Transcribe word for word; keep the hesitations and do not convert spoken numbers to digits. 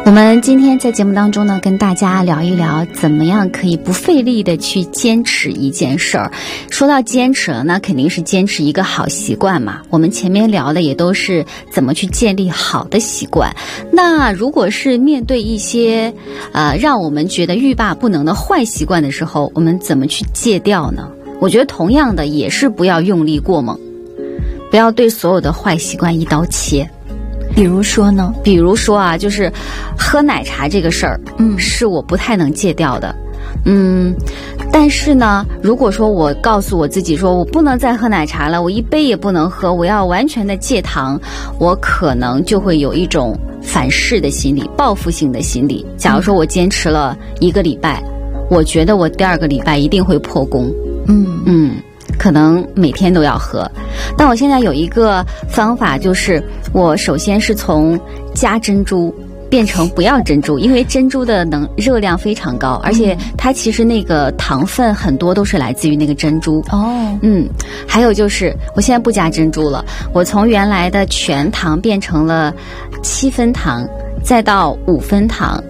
我们今天在节目当中呢，跟大家聊一聊怎么样可以不费力的去坚持一件事儿。说到坚持了，那肯定是坚持一个好习惯嘛。我们前面聊的也都是怎么去建立好的习惯。那如果是面对一些呃让我们觉得欲罢不能的坏习惯的时候，我们怎么去戒掉呢？我觉得同样的也是不要用力过猛，不要对所有的坏习惯一刀切。 比如说呢？ 比如说啊，就是喝奶茶这个事儿，嗯，是我不太能戒掉的，嗯，但是呢，如果说我告诉我自己说我不能再喝奶茶了，我一杯也不能喝，我要完全的戒糖，我可能就会有一种反噬的心理，报复性的心理。假如说我坚持了一个礼拜，我觉得我第二个礼拜一定会破功，嗯嗯。可能每天都要喝，但我现在有一个方法，就是我首先是从加珍珠变成不要珍珠，因为珍珠的能热量非常高，而且它其实那个糖分很多都是来自于那个珍珠哦。嗯，还有就是我现在不加珍珠了，我从原来的全糖变成了七分糖，再到五分糖。